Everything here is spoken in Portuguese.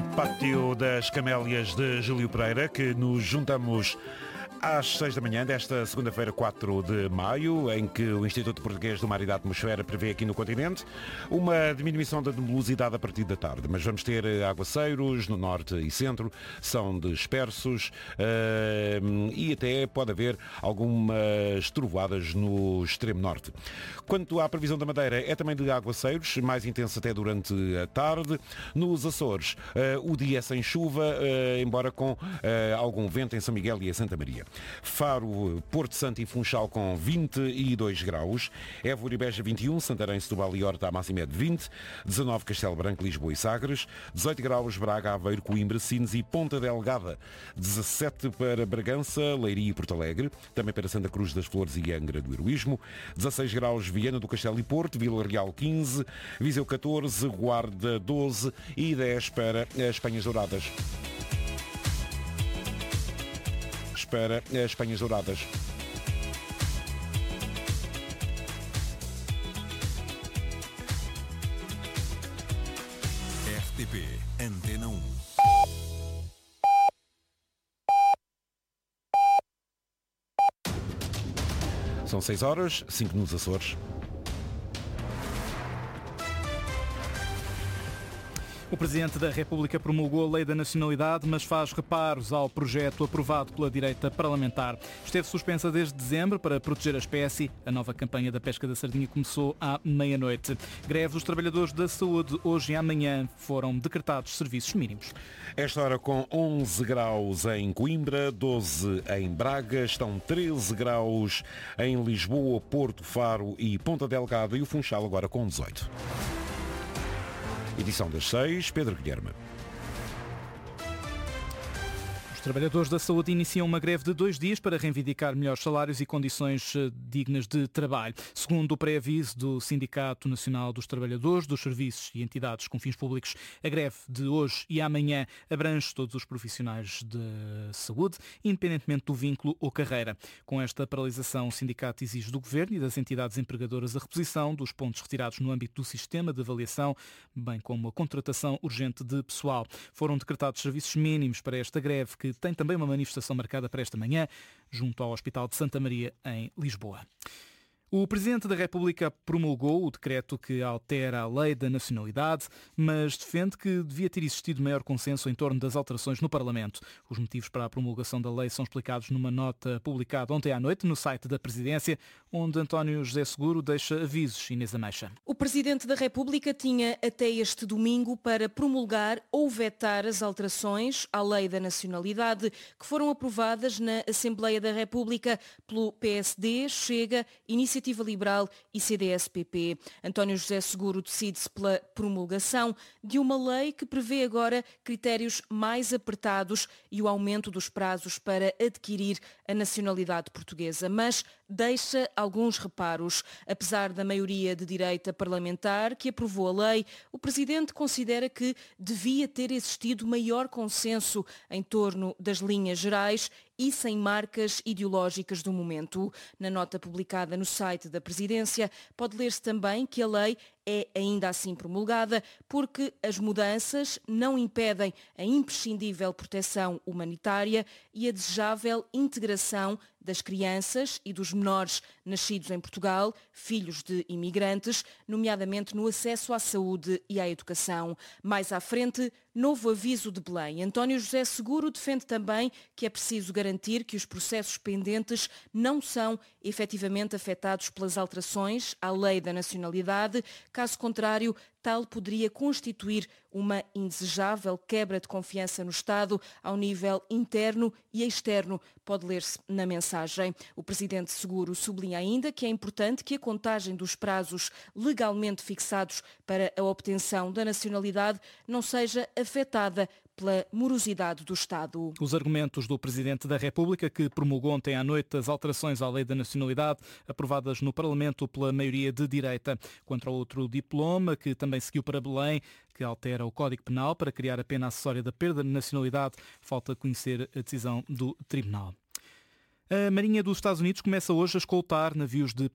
Pátio das Camélias de Júlio Pereira, que nos juntamos às 6 da manhã desta segunda-feira, 4 de maio, em que o Instituto Português do Mar e da Atmosfera prevê aqui no continente uma diminuição da nebulosidade a partir da tarde. Mas vamos ter aguaceiros no norte e centro, são dispersos e até pode haver algumas trovoadas no extremo norte. Quanto à previsão da Madeira, é também de aguaceiros, mais intenso até durante a tarde. Nos Açores, o dia é sem chuva, embora com algum vento em São Miguel e em Santa Maria. Faro, Porto Santo e Funchal com 22 graus, Évora e Beja 21, Santarém, Setúbal e Horta a máxima é de 20, 19 Castelo Branco, Lisboa e Sagres, 18 graus Braga, Aveiro, Coimbra, Sines e Ponta Delgada, 17 para Bragança, Leiria e Porto Alegre, também para Santa Cruz das Flores e Angra do Heroísmo, 16 graus Viana do Castelo e Porto, Vila Real 15, Viseu 14, Guarda 12 e 10 para as Penhas Douradas. Para as Penhas Douradas. RTP Antena 1. São 6 horas, 5 nos Açores. O Presidente da República promulgou a Lei da Nacionalidade, mas faz reparos ao projeto aprovado pela direita parlamentar. Esteve suspensa desde dezembro para proteger a espécie. A nova campanha da pesca da sardinha começou à meia-noite. Greve dos trabalhadores da saúde hoje e amanhã foram decretados serviços mínimos. Esta hora com 11 graus em Coimbra, 12 em Braga, estão 13 graus em Lisboa, Porto, Faro e Ponta Delgada e o Funchal agora com 18. Edição das 6, Pedro Guilherme. Os trabalhadores da saúde iniciam uma greve de 2 dias para reivindicar melhores salários e condições dignas de trabalho. Segundo o pré-aviso do Sindicato Nacional dos Trabalhadores, dos Serviços e Entidades com Fins Públicos, a greve de hoje e amanhã abrange todos os profissionais de saúde, independentemente do vínculo ou carreira. Com esta paralisação, o sindicato exige do Governo e das entidades empregadoras a reposição dos pontos retirados no âmbito do sistema de avaliação, bem como a contratação urgente de pessoal. Foram decretados serviços mínimos para esta greve, que tem também uma manifestação marcada para esta manhã, junto ao Hospital de Santa Maria, em Lisboa. O Presidente da República promulgou o decreto que altera a Lei da Nacionalidade, mas defende que devia ter existido maior consenso em torno das alterações no Parlamento. Os motivos para a promulgação da lei são explicados numa nota publicada ontem à noite no site da Presidência, onde António José Seguro deixa avisos. Inês Ameixa. O Presidente da República tinha até este domingo para promulgar ou vetar as alterações à Lei da Nacionalidade que foram aprovadas na Assembleia da República pelo PSD, Chega, Iniciativa Liberal e CDS-PP. António José Seguro decide-se pela promulgação de uma lei que prevê agora critérios mais apertados e o aumento dos prazos para adquirir a nacionalidade portuguesa, mas deixa alguns reparos. Apesar da maioria de direita parlamentar que aprovou a lei, o Presidente considera que devia ter existido maior consenso em torno das linhas gerais e sem marcas ideológicas do momento. Na nota publicada no site da Presidência, pode ler-se também que a lei é ainda assim promulgada porque as mudanças não impedem a imprescindível proteção humanitária e a desejável integração das crianças e dos menores nascidos em Portugal, filhos de imigrantes, nomeadamente no acesso à saúde e à educação. Mais à frente, novo aviso de Belém. António José Seguro defende também que é preciso garantir que os processos pendentes não são efetivamente afetados pelas alterações à Lei da Nacionalidade. Caso contrário, tal poderia constituir uma indesejável quebra de confiança no Estado ao nível interno e externo, pode ler-se na mensagem. O Presidente Seguro sublinha ainda que é importante que a contagem dos prazos legalmente fixados para a obtenção da nacionalidade não seja afetada pela morosidade do Estado. Os argumentos do Presidente da República, que promulgou ontem à noite as alterações à Lei da Nacionalidade, aprovadas no Parlamento pela maioria de direita. Contra o outro diploma, que também seguiu para Belém, que altera o Código Penal para criar a pena acessória da perda de nacionalidade, falta conhecer a decisão do Tribunal. A Marinha dos Estados Unidos começa hoje a escoltar navios de